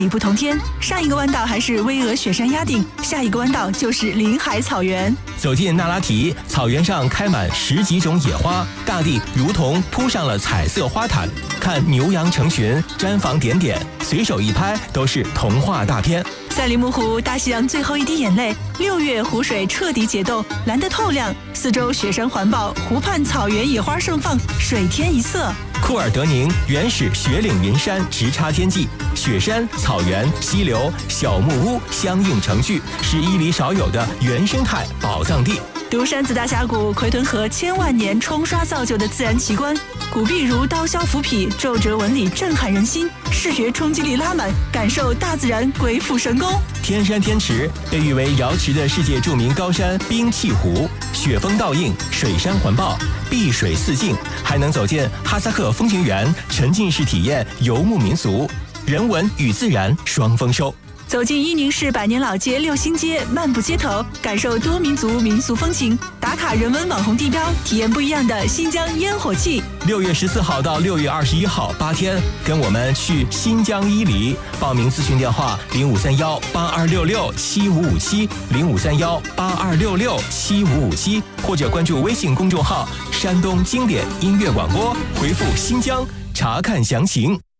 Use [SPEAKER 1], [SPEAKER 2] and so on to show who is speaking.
[SPEAKER 1] 不同天，上一个弯道还是巍峨雪山压顶，下一个弯道就是林海草原。
[SPEAKER 2] 走进那拉提，草原上开满10几种野花，大地如同铺上了彩色花毯。看牛羊成群，毡房点点，随手一拍都是童话大片。
[SPEAKER 1] 赛里木湖，大西洋最后一滴眼泪。6月湖水彻底解冻，蓝得透亮，四周雪山环抱，湖畔草原野花盛放，水天一色。
[SPEAKER 2] 库尔德宁原始雪岭云山直插天际，雪山、草原、溪流、小木屋相映成趣，是伊犁少有的原生态宝藏地。
[SPEAKER 1] 独山子大峡谷，奎屯河千万年冲刷造就的自然奇观，古壁如刀削斧劈，皱褶纹理震撼人心，视觉冲击力拉满，感受大自然鬼斧神工。
[SPEAKER 2] 天山天池被誉为瑶池的世界著名高山冰碛湖，雪峰倒映，水山环抱，碧水四镜，还能走进哈萨克风情园，沉浸式体验游牧民俗，人文与自然双丰收。
[SPEAKER 1] 走进伊宁市百年老街六星街，漫步街头，感受多民族民俗风情，打卡人文网红地标，体验不一样的新疆烟火气。
[SPEAKER 2] 6月14号到6月21号8天，跟我们去新疆伊犁。报名咨询电话053182667557，053182667557，或者关注微信公众号山东经典音乐广播，回复新疆查看详情。